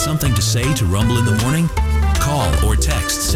something to say to Rumble in the Morning? Call or text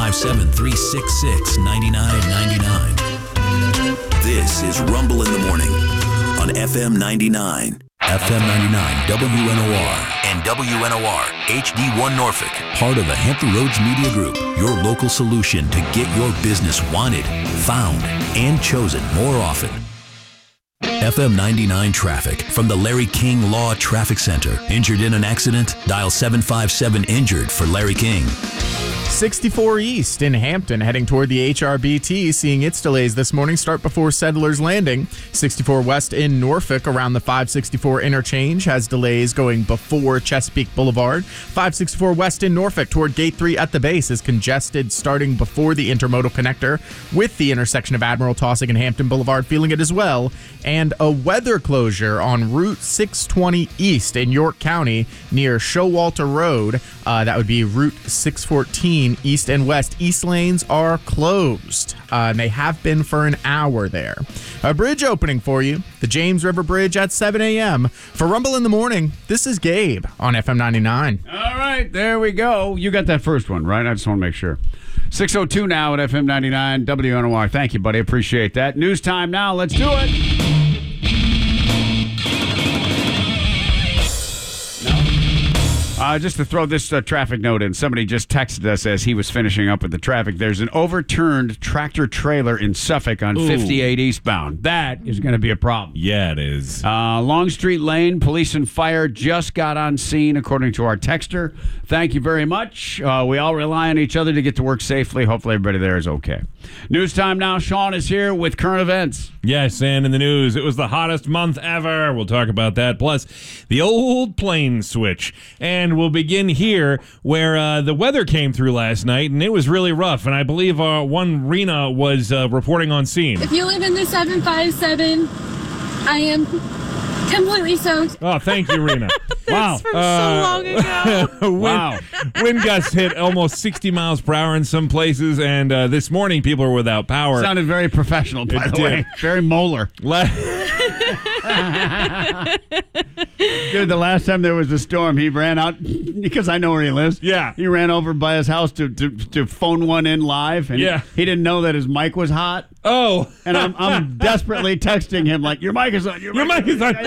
757-366-9999. This is Rumble in the Morning on FM 99. FM 99 WNOR and WNOR HD1 Norfolk. Part of the Hampton Roads Media Group. Your local solution to get your business wanted, found, and chosen more often. FM 99 traffic from the Larry King Law Traffic Center. Injured in an accident? Dial 757-INJURED for Larry King. 64 East in Hampton, heading toward the HRBT, seeing its delays this morning start before Settlers Landing. 64 West in Norfolk around the 564 interchange has delays going before Chesapeake Boulevard. 564 West in Norfolk toward Gate 3 at the base is congested starting before the intermodal connector, with the intersection of Admiral Taussig and Hampton Boulevard feeling it as well. And a weather closure on Route 620 East in York County near Showalter Road. That would be Route 614 East and West. East lanes are closed, and they have been for an hour there. A bridge opening for you, the James River Bridge at 7 a.m. For Rumble in the Morning, this is Gabe on FM 99. All right, there we go. You got that first one, right? I just want to make sure. 6:02 now at FM 99 WNOR. Thank you, buddy. Appreciate that. News time now. Let's do it. Just to throw this traffic note in, somebody just texted us as he was finishing up with the traffic. There's an overturned tractor trailer in Suffolk on 58 eastbound. That is going to be a problem. Yeah, it is. Longstreet Lane, police and fire just got on scene, according to our texter. Thank you very much. We all rely on each other to get to work safely. Hopefully everybody there is okay. News time now. Sean is here with current events. Yes, and in the news, it was the hottest month ever. We'll talk about that. Plus, the old plane switch. And we'll begin here where the weather came through last night, and it was really rough. And I believe one Rena was reporting on scene. If you live in the 757, I am completely soaked. Oh, thank you, Rena. Wow. From so long ago. Wow. Wind gusts hit almost 60 miles per hour in some places, and this morning people were without power. Sounded very professional, by the way. Very molar. Dude, the last time there was a storm, he ran out, because I know where he lives. Yeah. He ran over by his house to phone one in live, and he didn't know that his mic was hot. Oh. And I'm desperately texting him like, your mic is on. Your mic is on.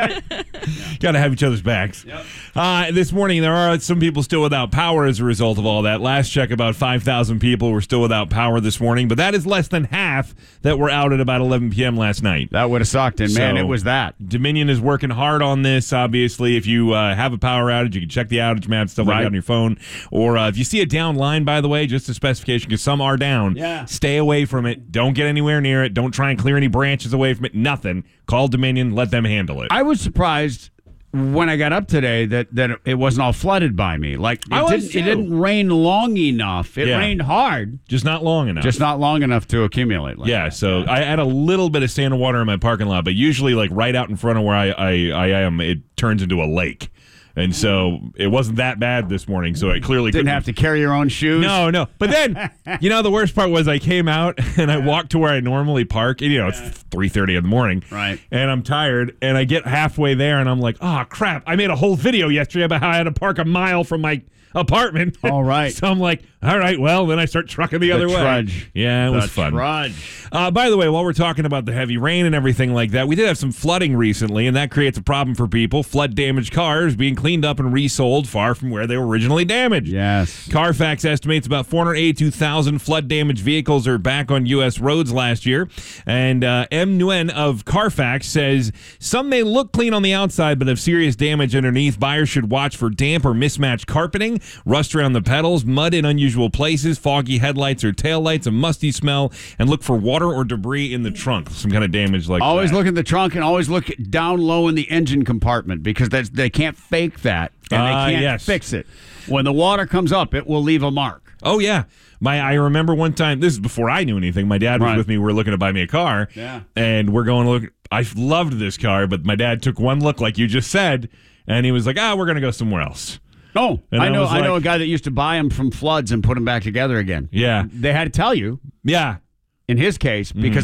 Got to have each other's backs. Yep. This morning, there are some people still without power as a result of all that. Last check, about 5,000 people were still without power this morning, but that is less than half that were out at about 11 p.m. last night. That would have sucked, and man, it was that. Dominion is working hard on this, obviously. If you have a power outage, you can check the outage map, stuff like that on your phone. Or if you see a down line, by the way, just a specification, because some are down, stay away from it. Don't get anywhere near it. Don't try and clear any branches away from it. Nothing. Call Dominion. Let them handle it. I was surprised when I got up today that it wasn't all flooded by me. Like it didn't rain long enough. It rained hard, just not long enough. Just not long enough to accumulate. So I had a little bit of standing water in my parking lot, but usually like right out in front of where I am, it turns into a lake. And so it wasn't that bad this morning, so I clearly didn't have to carry your own shoes. No. But then, the worst part was I came out and I walked to where I normally park. And, it's 3:30 in the morning. Right. And I'm tired, and I get halfway there, and I'm like, oh, crap. I made a whole video yesterday about how I had to park a mile from my apartment. All right. So I'm like, all right, well, then I start trucking the other way. Trudge. Yeah, it was fun. By the way, while we're talking about the heavy rain and everything like that, we did have some flooding recently, and that creates a problem for people. Flood-damaged cars being cleaned up and resold far from where they were originally damaged. Yes. Carfax estimates about 482,000 flood-damaged vehicles are back on U.S. roads last year. And M. Nguyen of Carfax says, some may look clean on the outside, but have serious damage underneath. Buyers should watch for damp or mismatched carpeting, rust around the pedals, mud in unusual places, foggy headlights or taillights, a musty smell, and look for water or debris in the trunk. Some kind of damage like always that. Look in the trunk and always look down low in the engine compartment, because they can't fake that, and they can't fix it. When the water comes up, it will leave a mark. Oh, yeah. I remember one time, this is before I knew anything, my dad was with me, we were looking to buy me a car, and we're going to look. I loved this car, but my dad took one look, like you just said, and he was like, we're going to go somewhere else. Oh, and I know a guy that used to buy them from floods and put them back together again. Yeah. They had to tell you. Yeah. In his case, because